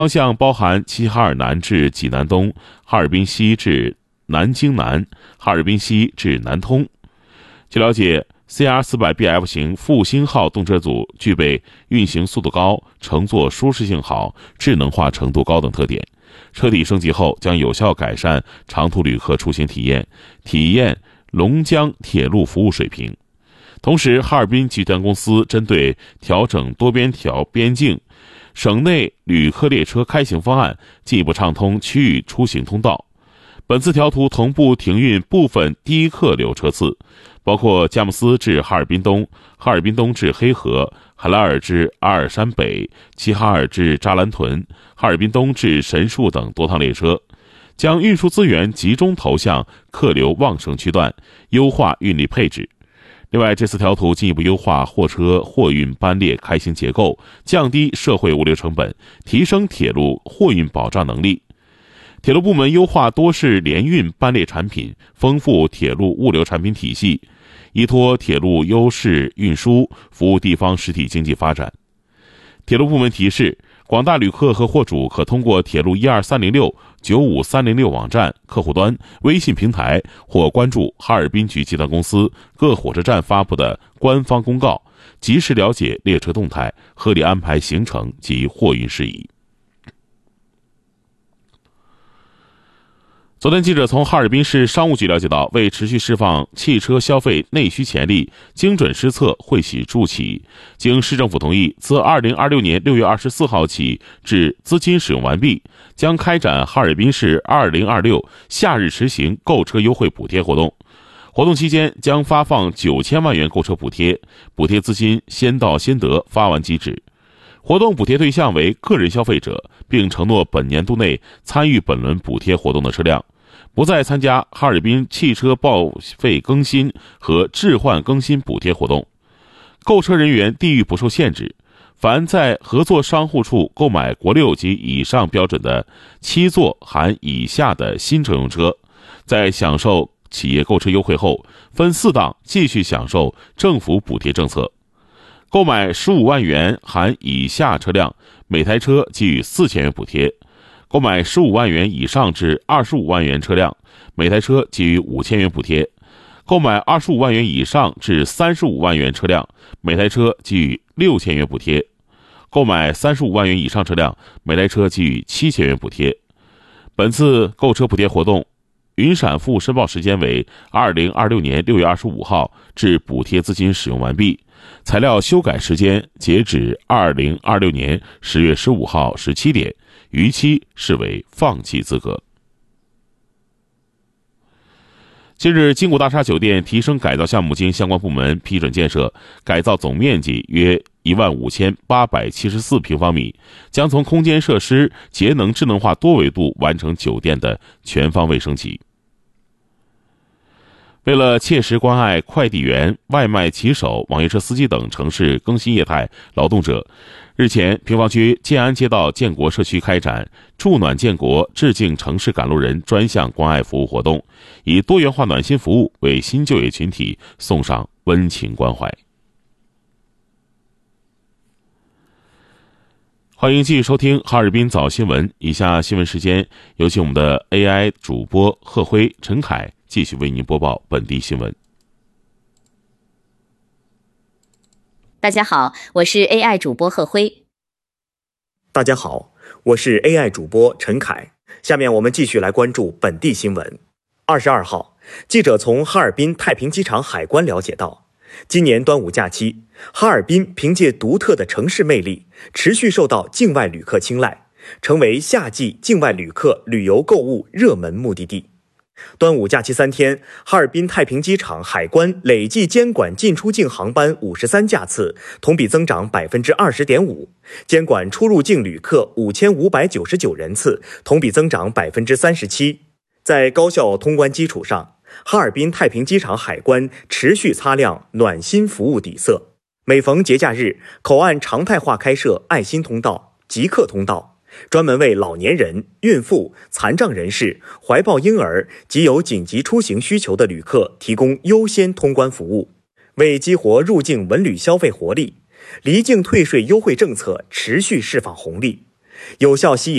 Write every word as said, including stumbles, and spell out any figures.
方向包含齐齐哈尔南至济南东、哈尔滨西至南京南、哈尔滨西至南通。据了解， C R 四百 B F 型复兴号动车组具备运行速度高、乘坐舒适性好、智能化程度高等特点。车体升级后将有效改善长途旅客出行体验，体验龙江铁路服务水平。同时，哈尔滨集团公司针对调整多边条边境、省内旅客列车开行方案，进一步畅通区域出行通道。本次调图同步停运部分低客流车次，包括佳木斯至哈尔滨东、哈尔滨东至黑河、海拉尔至阿尔山北、齐齐哈尔至扎兰屯、哈尔滨东至神树等多趟列车，将运输资源集中投向客流旺盛区段，优化运力配置。另外，这次调图进一步优化货车货运班列开行结构，降低社会物流成本，提升铁路货运保障能力。铁路部门优化多式联运班列产品，丰富铁路物流产品体系，依托铁路优势运输，服务地方实体经济发展。铁路部门提示，广大旅客和货主可通过铁路一二三零六、九五三零六网站、客户端、微信平台或关注哈尔滨局集团公司各火车站发布的官方公告，及时了解列车动态，合理安排行程及货运事宜。昨天，记者从哈尔滨市商务局了解到，为持续释放汽车消费内需潜力，精准施策，惠企助企，经市政府同意，自二零二六年六月二十四号起至资金使用完毕，将开展哈尔滨市二零二六夏日实行购车优惠补贴活动。活动期间将发放九千万元购车补贴，补贴资金先到先得，发完即止。活动补贴对象为个人消费者，并承诺本年度内参与本轮补贴活动的车辆，不再参加哈尔滨汽车报废更新和置换更新补贴活动。购车人员地域不受限制，凡在合作商户处购买国六及以上标准的七座含以下的新乘用车，在享受企业购车优惠后，分四档继续享受政府补贴政策。购买十五万元含以下车辆，每台车给予四千元补贴；购买十五万元以上至二十五万元车辆，每台车给予五千元补贴；购买二十五万元以上至三十五万元车辆，每台车给予六千元补贴；购买三十五万元以上车辆，每台车给予七千元补贴。本次购车补贴活动云闪付申报时间为二零二六年六月二十五号至补贴资金使用完毕，材料修改时间截止二零二六年十月十五号十七点，逾期视为放弃资格。近日，金谷大厦酒店提升改造项目经相关部门批准建设，改造总面积约一万五千八百七十四平方米，将从空间设施、节能智能化多维度完成酒店的全方位升级。为了切实关爱快递员、外卖骑手、网约车司机等城市更新业态劳动者，日前，平房区建安街道建国社区开展助暖建国致敬城市赶路人专项关爱服务活动，以多元化暖心服务为新就业群体送上温情关怀。欢迎继续收听哈尔滨早新闻，以下新闻时间有请我们的 A I 主播贺辉、陈凯继续为您播报本地新闻。 大家好，我是 A I 主播贺辉。 大家好，我是 A I 主播陈凯。下面我们继续来关注本地新闻。二十二号，记者从哈尔滨太平机场海关了解到，今年端午假期，哈尔滨凭借独特的城市魅力，持续受到境外旅客青睐，成为夏季境外旅客旅游购物热门目的地。端午假期三天，哈尔滨太平机场海关累计监管进出境航班五十三架次，同比增长百分之二十点五；监管出入境旅客五千五百九十九人次，同比增长百分之三十七。在高效通关基础上，哈尔滨太平机场海关持续擦亮暖心服务底色。每逢节假日，口岸常态化开设爱心通道、即刻通道，专门为老年人、孕妇、残障人士、怀抱婴儿及有紧急出行需求的旅客提供优先通关服务。为激活入境文旅消费活力，离境退税优惠政策持续释放红利。 有效吸引